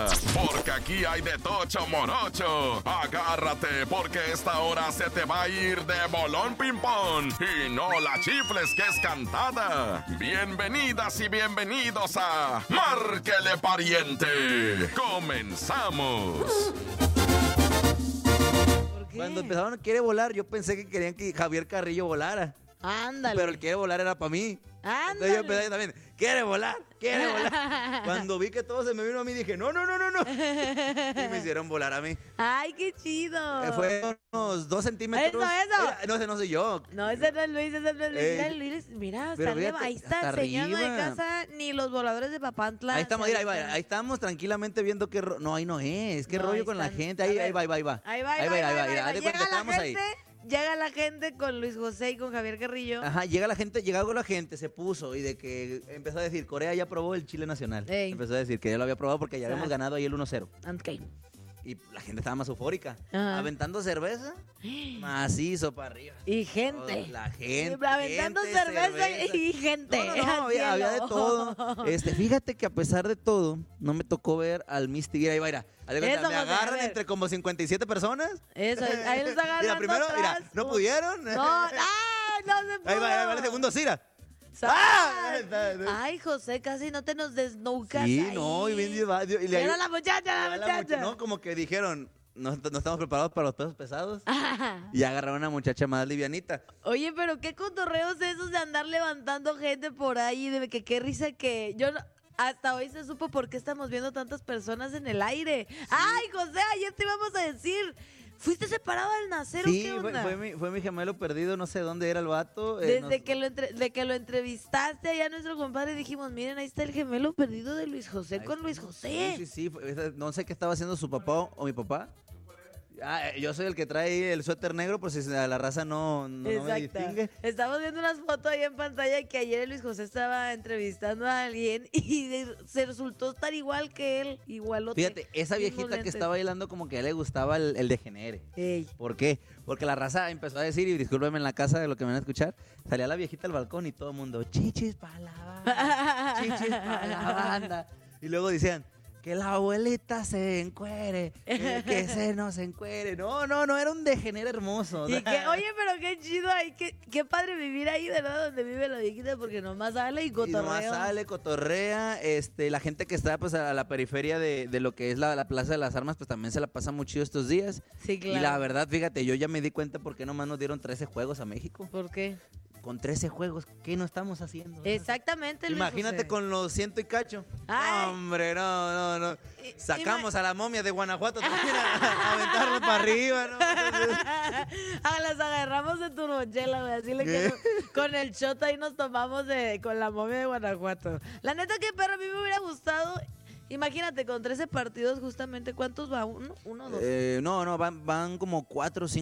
porque aquí hay de tocho morocho. Agárrate, porque esta hora se te va a ir de bolón ping-pong. Y no la chifles, que es cantada. Bienvenidas y bienvenidos a Márquele Pariente. ¡Comenzamos! Cuando empezaron Quiere Volar, yo pensé que querían que Javier Carrillo volara. Ándale. Pero el Quiere Volar era para mí. Ándale. Entonces yo empecé también, quiere volar. Cuando vi que todo se me vino a mí, dije, no. Y me hicieron volar a mí. Ay, qué chido. Fue unos 2 centímetros. Eso. No, ese no soy yo. No, ese no es Luis, ese no es Luis. Mira, Luis, mira, pero sale, fíjate, ahí está, hasta señor de arriba. casa, ni los voladores de Papantla. Ahí estamos, mira, ahí estamos tranquilamente viendo qué no, ahí no es. Qué No, rollo ahí con la están. gente. A Ahí ver. va. Ahí va. Mira, haz de cuenta que estábamos ahí. Llega la gente con Luis José y con Javier Carrillo. Ajá, llegó la gente, se puso y de que empezó a decir, Corea ya probó el chile nacional. Ey. Empezó a decir que ya lo había probado porque ya habíamos ganado ahí el 1-0. Ok. Y la gente estaba más eufórica. Ajá. Aventando cerveza, macizo para arriba. Y gente. La gente. Aventando cerveza y gente. No, había de todo. Fíjate que a pesar de todo, no me tocó ver al Misty. Mira, ahí va, mira. Me José, a agarran ver. entre como 57 personas. Eso, ahí los agarran. Mira, primero, mira, ¿no pudieron? No se pudo. Ahí va el segundo, Cira. Ay, José, casi no te nos desnucas. Sí, ahí. no, y bien llevado. Era la muchacha. No, como que dijeron, no estamos preparados para los pesos pesados. Y agarraron a una muchacha más livianita. Oye, pero qué cotorreos esos de andar levantando gente por ahí, de que qué risa que yo no... Hasta hoy se supo por qué estamos viendo tantas personas en el aire. Sí. Ay, José, ayer te íbamos a decir, ¿fuiste separado al nacer o qué onda? Fue mi gemelo perdido, no sé dónde era el vato. Desde que lo entrevistaste allá a nuestro compadre, dijimos, miren, ahí está el gemelo perdido de Luis José con Luis José. Sí, no sé qué estaba haciendo su papá o mi papá. Yo soy el que trae el suéter negro por si a la raza no me distingue. Estamos viendo unas fotos ahí en pantalla que ayer el Luis José estaba entrevistando a alguien y se resultó estar igual que él, igualote. Fíjate, esa viejita que estaba bailando como que a él le gustaba el degenere. Ey. ¿Por qué? Porque la raza empezó a decir, y discúlpenme en la casa de lo que me van a escuchar, salía la viejita al balcón y todo el mundo, chichis para la banda, chichis para la banda. Y luego decían, que la abuelita se encuere, que se nos encuere. No, era un degenere hermoso. Oye, pero qué chido ahí, qué padre vivir ahí, ¿verdad? Donde vive la viejita, porque nomás sale y cotorrea. Nomás sale, cotorrea. La gente que está pues a la periferia de lo que es la Plaza de las Armas, pues también se la pasa muy chido estos días. Sí, claro. Y la verdad, fíjate, yo ya me di cuenta por qué nomás nos dieron 13 juegos a México. ¿Por qué? Con 13 juegos, ¿qué no estamos haciendo? Exactamente, Luis Imagínate José. con los 100 y cacho. Ay. Hombre, no. Sacamos a la momia de Guanajuato también a aventarlo para arriba, ¿no? Las agarramos de turbochela, güey. Así con el shot ahí nos tomamos con la momia de Guanajuato. La neta que perro, a mí me hubiera gustado. Imagínate, con 13 partidos justamente, ¿cuántos va? ¿Uno o dos? No, van como 4 o 5